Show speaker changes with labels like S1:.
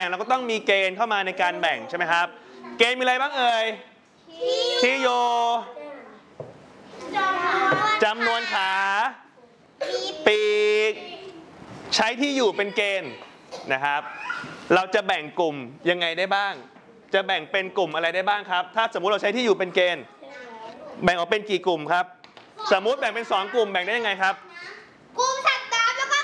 S1: เราก็ต้องมีเกณฑ์เข้ามาในการแบ่งใช่ไหมครับเกณฑ์มีอะไรบ้างเอ่ยที่อยู่จำนวนขาปีกใช้ที่อยู่เป็นเกณฑ์นะครับเราจะแบ่งกลุ่มยังไงได้บ้างจะแบ่งเป็นกลุ่มอะไรได้บ้างครับถ้าสมมุติเราใช้ที่อยู่เป็นเกณฑ์แบ่งออกเป็นกี่กลุ่มครับสมมุติแบ่งเป็น2กลุ่มแบ่งได้ยังไงครับ
S2: กลุ่ม